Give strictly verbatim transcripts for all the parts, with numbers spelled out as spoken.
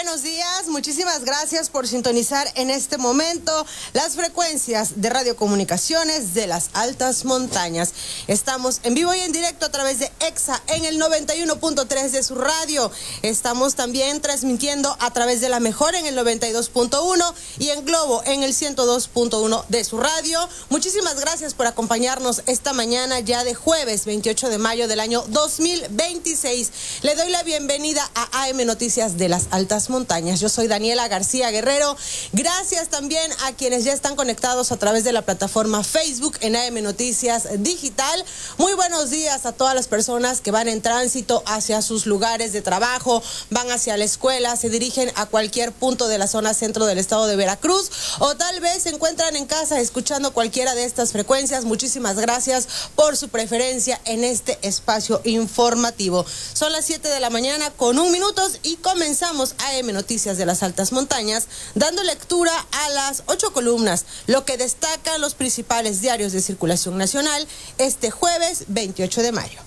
buenos días, muchísimas gracias por sintonizar en este momento las frecuencias de radiocomunicaciones de las altas montañas. Estamos en vivo y en directo a través de EXA en el noventa y uno punto tres de su radio. Estamos también transmitiendo a través de La Mejor en el noventa y dos punto uno y en Globo en el ciento dos punto uno de su radio. Muchísimas gracias por acompañarnos esta mañana ya de jueves veintiocho de mayo del año dos mil veintiséis. Le doy la bienvenida a A M Noticias de las Altas Montañas. Yo soy Daniela García Guerrero. Gracias también a quienes ya están conectados a través de la plataforma Facebook en A M Noticias Digital. Muy buenos días a todas las personas que van en tránsito hacia sus lugares de trabajo, van hacia la escuela, se dirigen a cualquier punto de la zona centro del estado de Veracruz o tal vez se encuentran en casa escuchando cualquiera de estas frecuencias. Muchísimas gracias por su preferencia en este espacio informativo. Son las siete de la mañana con un minutos y comenzamos A M Noticias de las Altas Montañas, dando lectura a las ocho columnas, lo que destacan los principales diarios de circulación nacional este jueves veintiocho de mayo.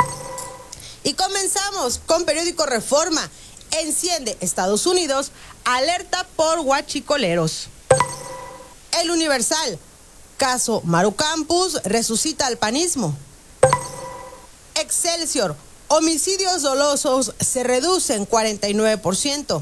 Y comenzamos con periódico Reforma. Enciende Estados Unidos, alerta por huachicoleros. El Universal, caso Maru Campus resucita al panismo. Excelsior, homicidios dolosos se reducen cuarenta y nueve por ciento.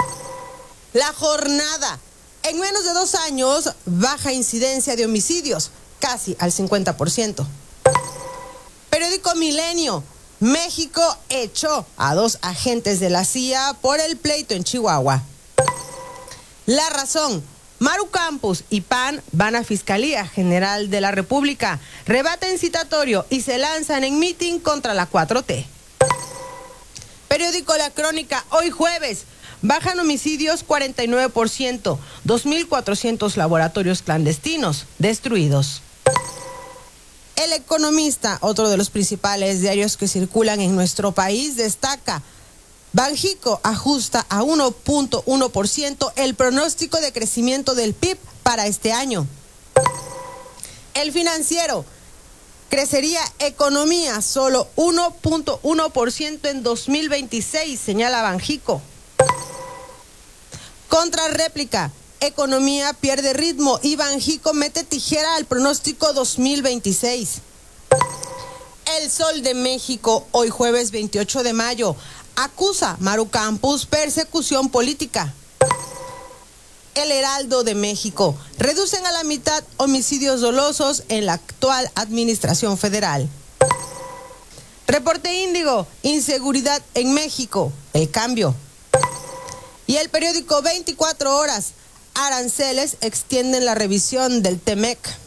La Jornada, en menos de dos años, baja incidencia de homicidios, casi al cincuenta por ciento. Periódico Milenio, México echó a dos agentes de la C I A por el pleito en Chihuahua. La Razón, Maru Campus y P A N van a Fiscalía General de la República, rebaten citatorio y se lanzan en mitin contra la cuatro T. Periódico La Crónica, hoy jueves, bajan homicidios cuarenta y nueve por ciento, dos mil cuatrocientos laboratorios clandestinos destruidos. El Economista, otro de los principales diarios que circulan en nuestro país, destaca: Banxico ajusta a uno punto uno por ciento el pronóstico de crecimiento del P I B para este año. El Financiero, crecería economía solo uno punto uno por ciento en dos mil veintiséis, señala Banxico. Contrarréplica, economía pierde ritmo y Banxico mete tijera al pronóstico dos mil veintiséis. El Sol de México, hoy jueves veintiocho de mayo, acusa Maru Campus persecución política. El Heraldo de México, reducen a la mitad homicidios dolosos en la actual administración federal. Reporte Índigo, inseguridad en México, el cambio. Y el periódico veinticuatro horas, aranceles extienden la revisión del T M E C.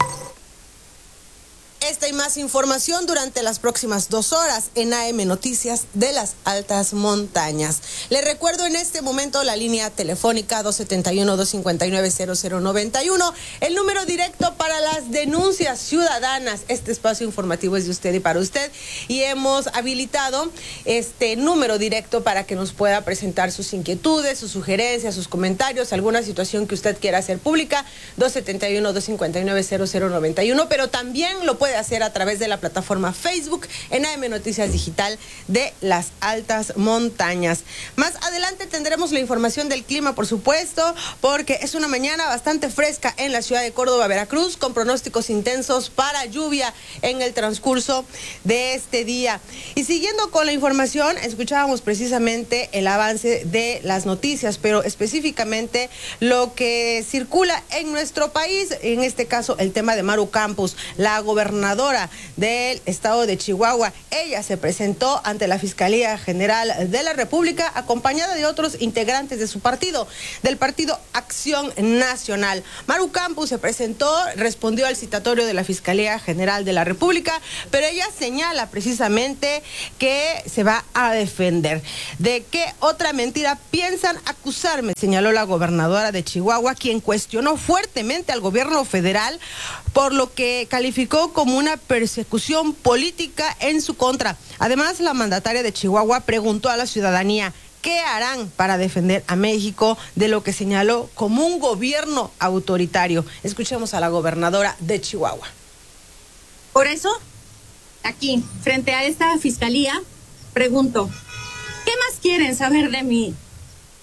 Esta y más información durante las próximas dos horas en A M Noticias de las Altas Montañas. Le recuerdo en este momento la línea telefónica dos siete uno, dos cinco nueve, cero cero nueve uno, el número directo para las denuncias ciudadanas. Este espacio informativo es de usted y para usted y hemos habilitado este número directo para que nos pueda presentar sus inquietudes, sus sugerencias, sus comentarios, alguna situación que usted quiera hacer pública, dos siete uno, dos cinco nueve, cero cero nueve uno, pero también lo puede hacer a través de la plataforma Facebook en A M Noticias Digital de las Altas Montañas. Más adelante tendremos la información del clima, por supuesto, porque es una mañana bastante fresca en la ciudad de Córdoba, Veracruz, con pronósticos intensos para lluvia en el transcurso de este día. Y siguiendo con la información, escuchábamos precisamente el avance de las noticias, pero específicamente lo que circula en nuestro país, en este caso el tema de Maru Campus, la gobernadora del estado de Chihuahua. Ella se presentó ante la Fiscalía General de la República acompañada de otros integrantes de su partido, del Partido Acción Nacional. Maru Campus se presentó, respondió al citatorio de la Fiscalía General de la República, pero ella señala precisamente que se va a defender. ¿De qué otra mentira piensan acusarme?, señaló la gobernadora de Chihuahua, quien cuestionó fuertemente al gobierno federal por lo que calificó como una persecución política en su contra. Además, la mandataria de Chihuahua preguntó a la ciudadanía qué harán para defender a México de lo que señaló como un gobierno autoritario. Escuchemos a la gobernadora de Chihuahua. Por eso, aquí, frente a esta fiscalía, pregunto, ¿qué más quieren saber de mí?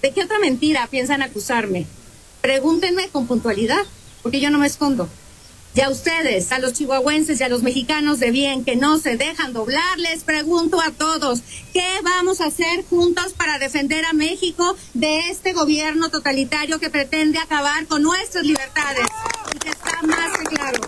¿De qué otra mentira piensan acusarme? Pregúntenme con puntualidad, porque yo no me escondo. Y a ustedes, a los chihuahuenses y a los mexicanos de bien que no se dejan doblar, les pregunto a todos, ¿qué vamos a hacer juntos para defender a México de este gobierno totalitario que pretende acabar con nuestras libertades? Y que está más que claro.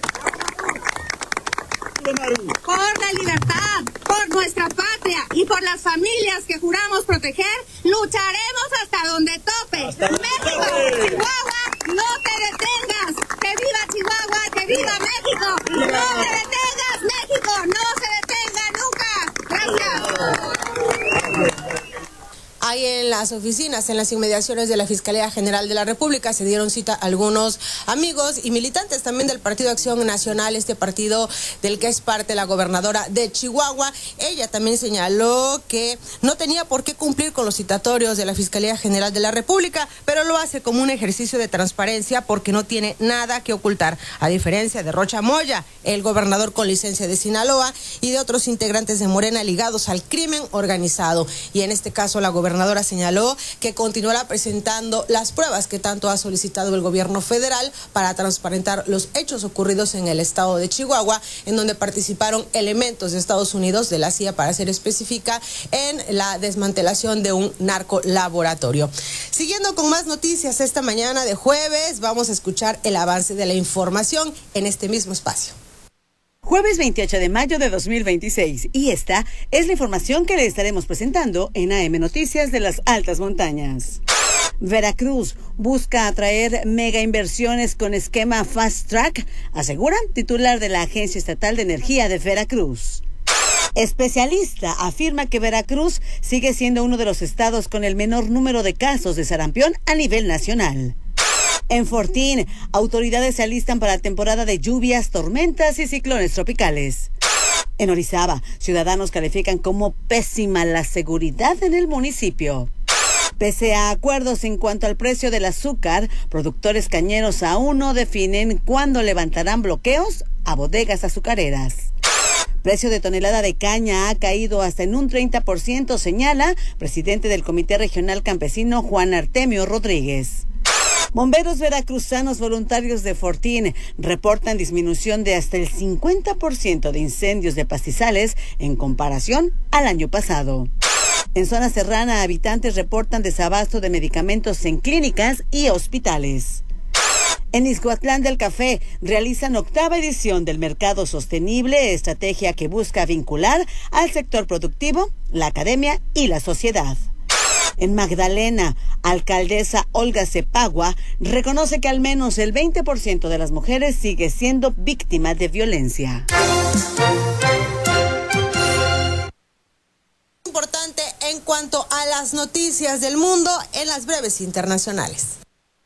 Por la libertad, por nuestra patria y por las familias que juramos proteger, lucharemos hasta donde tope. Hasta México, Chihuahua, no te detengas. ¡Que viva Chihuahua, que viva México! ¡No te detengas, México! ¡No se detenga nunca! ¡Gracias! Ahí en las oficinas, en las inmediaciones de la Fiscalía General de la República, se dieron cita algunos amigos y militantes también del Partido Acción Nacional, este partido del que es parte la gobernadora de Chihuahua. Ella también señaló que no tenía por qué cumplir con los citatorios de la Fiscalía General de la República, pero lo hace como un ejercicio de transparencia porque no tiene nada que ocultar, a diferencia de Rocha Moya, el gobernador con licencia de Sinaloa, y de otros integrantes de Morena ligados al crimen organizado. Y en este caso la gobernadora La gobernadora señaló que continuará presentando las pruebas que tanto ha solicitado el gobierno federal para transparentar los hechos ocurridos en el estado de Chihuahua, en donde participaron elementos de Estados Unidos, de la C I A para ser específica, en la desmantelación de un narcolaboratorio. Siguiendo con más noticias esta mañana de jueves, vamos a escuchar el avance de la información en este mismo espacio. Jueves veintiocho de mayo de dos mil veintiséis, y esta es la información que le estaremos presentando en A M Noticias de las Altas Montañas. Veracruz busca atraer mega inversiones con esquema Fast Track, aseguran titular de la Agencia Estatal de Energía de Veracruz. Especialista afirma que Veracruz sigue siendo uno de los estados con el menor número de casos de sarampión a nivel nacional. En Fortín, autoridades se alistan para la temporada de lluvias, tormentas y ciclones tropicales. En Orizaba, ciudadanos califican como pésima la seguridad en el municipio. Pese a acuerdos en cuanto al precio del azúcar, productores cañeros aún no definen cuándo levantarán bloqueos a bodegas azucareras. Precio de tonelada de caña ha caído hasta en un treinta por ciento, señala presidente del Comité Regional Campesino Juan Artemio Rodríguez. Bomberos veracruzanos voluntarios de Fortín reportan disminución de hasta el cincuenta por ciento de incendios de pastizales en comparación al año pasado. En zona serrana, habitantes reportan desabasto de medicamentos en clínicas y hospitales. En Ixhuatlán del Café realizan octava edición del Mercado Sostenible, estrategia que busca vincular al sector productivo, la academia y la sociedad. En Magdalena, alcaldesa Olga Cepagua reconoce que al menos el veinte por ciento de las mujeres sigue siendo víctima de violencia. Importante en cuanto a las noticias del mundo en las breves internacionales.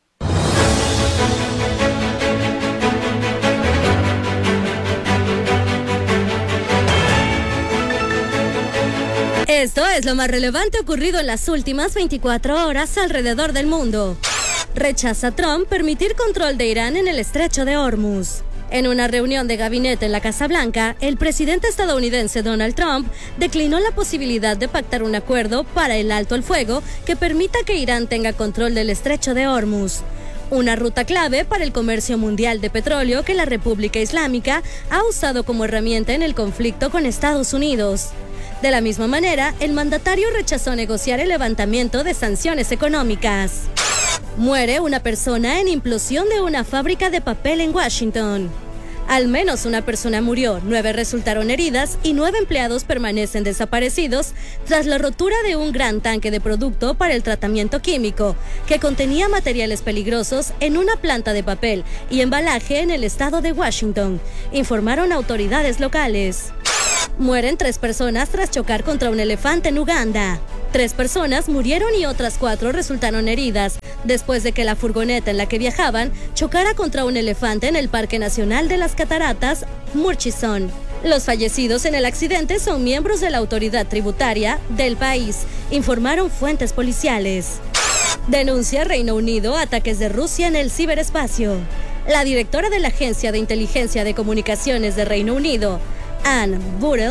Esto es lo más relevante ocurrido en las últimas veinticuatro horas alrededor del mundo. Rechaza Trump permitir control de Irán en el estrecho de Hormuz. En una reunión de gabinete en la Casa Blanca, el presidente estadounidense Donald Trump declinó la posibilidad de pactar un acuerdo para el alto el fuego que permita que Irán tenga control del estrecho de Hormuz, una ruta clave para el comercio mundial de petróleo que la República Islámica ha usado como herramienta en el conflicto con Estados Unidos. De la misma manera, el mandatario rechazó negociar el levantamiento de sanciones económicas. Muere una persona en implosión de una fábrica de papel en Washington. Al menos una persona murió, nueve resultaron heridas y nueve empleados permanecen desaparecidos tras la rotura de un gran tanque de producto para el tratamiento químico que contenía materiales peligrosos en una planta de papel y embalaje en el estado de Washington, informaron autoridades locales. Mueren tres personas tras chocar contra un elefante en Uganda. Tres personas murieron y otras cuatro resultaron heridas después de que la furgoneta en la que viajaban chocara contra un elefante en el Parque Nacional de las Cataratas, Murchison. Los fallecidos en el accidente son miembros de la autoridad tributaria del país, informaron fuentes policiales. Denuncia Reino Unido ataques de Rusia en el ciberespacio. La directora de la Agencia de Inteligencia de Comunicaciones de Reino Unido, Anne Burrell,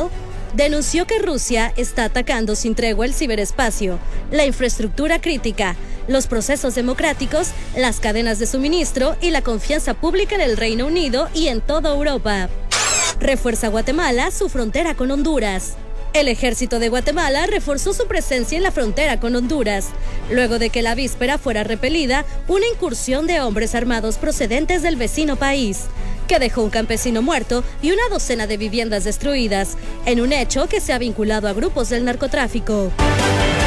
denunció que Rusia está atacando sin tregua el ciberespacio, la infraestructura crítica, los procesos democráticos, las cadenas de suministro y la confianza pública en el Reino Unido y en toda Europa. Refuerza Guatemala su frontera con Honduras. El ejército de Guatemala reforzó su presencia en la frontera con Honduras, luego de que la víspera fuera repelida una incursión de hombres armados procedentes del vecino país, que dejó un campesino muerto y una docena de viviendas destruidas, en un hecho que se ha vinculado a grupos del narcotráfico.